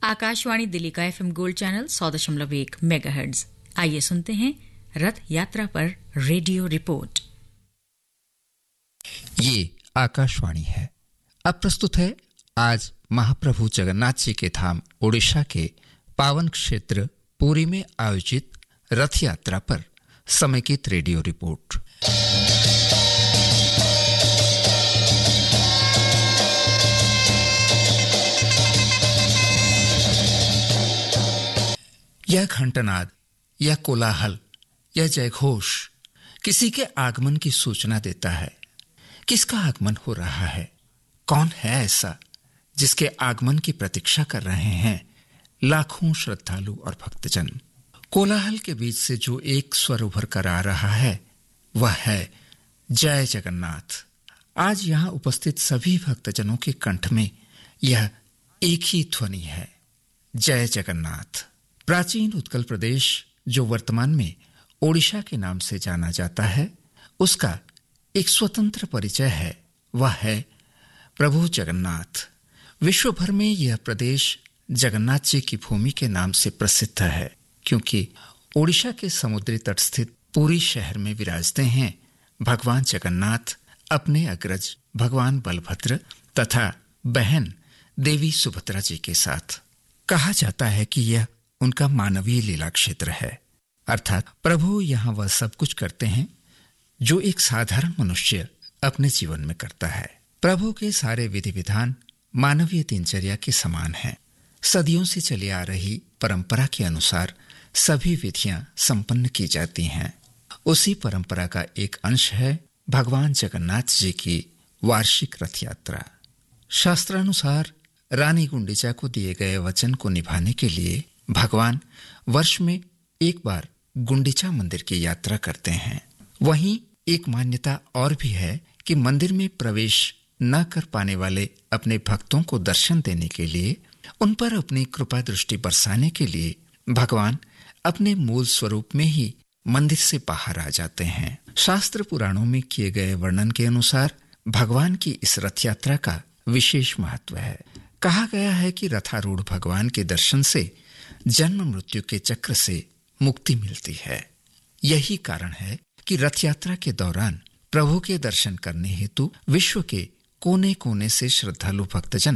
आकाशवाणी दिल्ली का FM gold channel 100.1 megahertz. आइए सुनते हैं रथ यात्रा पर रेडियो रिपोर्ट। ये आकाशवाणी है। अब प्रस्तुत है आज महाप्रभु जगन्नाथ जी के धाम ओडिशा के पावन क्षेत्र पुरी में आयोजित रथ यात्रा पर समेकित रेडियो रिपोर्ट। यह घंटनाद, यह कोलाहल, यह जयघोष किसी के आगमन की सूचना देता है। किसका आगमन हो रहा है? कौन है ऐसा जिसके आगमन की प्रतीक्षा कर रहे हैं लाखों श्रद्धालु और भक्तजन? कोलाहल के बीच से जो एक स्वर उभर कर आ रहा है वह है जय जगन्नाथ। आज यहां उपस्थित सभी भक्तजनों के कंठ में यह एक ही ध्वनि है, जय जगन्नाथ। प्राचीन उत्कल प्रदेश जो वर्तमान में ओडिशा के नाम से जाना जाता है, उसका एक स्वतंत्र परिचय है, वह है प्रभु जगन्नाथ। विश्व भर में यह प्रदेश जगन्नाथ जी की भूमि के नाम से प्रसिद्ध है, क्योंकि ओडिशा के समुद्री तट स्थित पुरी शहर में विराजते हैं भगवान जगन्नाथ अपने अग्रज भगवान बलभद्र तथा बहन देवी सुभद्रा जी के साथ। कहा जाता है कि यह उनका मानवीय लीला क्षेत्र है, अर्थात प्रभु यहाँ वह सब कुछ करते हैं जो एक साधारण मनुष्य अपने जीवन में करता है। प्रभु के सारे विधि विधान मानवीय दिनचर्या के समान हैं। सदियों से चली आ रही परंपरा के अनुसार सभी विधियां संपन्न की जाती हैं। उसी परंपरा का एक अंश है भगवान जगन्नाथ जी की वार्षिक रथ यात्रा। शास्त्रानुसार रानी गुंडिचा को दिए गए वचन को निभाने के लिए भगवान वर्ष में एक बार गुंडिचा मंदिर की यात्रा करते हैं। वहीं एक मान्यता और भी है कि मंदिर में प्रवेश न कर पाने वाले अपने भक्तों को दर्शन देने के लिए, उन पर अपनी कृपा दृष्टि बरसाने के लिए भगवान अपने मूल स्वरूप में ही मंदिर से बाहर आ जाते हैं। शास्त्र पुराणों में किए गए वर्णन के अनुसार भगवान की इस रथ यात्रा का विशेष महत्व है। कहा गया है कि रथारूढ़ भगवान के दर्शन से जन्म मृत्यु के चक्र से मुक्ति मिलती है। यही कारण है कि रथ यात्रा के दौरान प्रभु के दर्शन करने हेतु विश्व के कोने कोने से श्रद्धालु भक्तजन